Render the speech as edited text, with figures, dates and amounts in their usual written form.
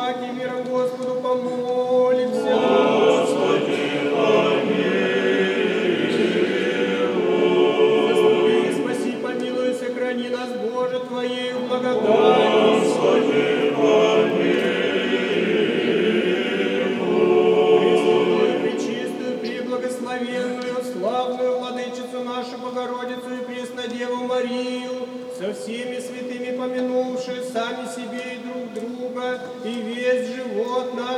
благи, миром Господу помолимся. Господи, помилуй. Заступи, спаси, помилуй, сохрани нас, Боже, Твоею благодатью. Господи, Пресвятую, пречистую, преблагословенную, славную Владычицу нашу Богородицу и Преснодеву Марию, со всеми святыми помянувши сами себе и друг друга, и весь живот наш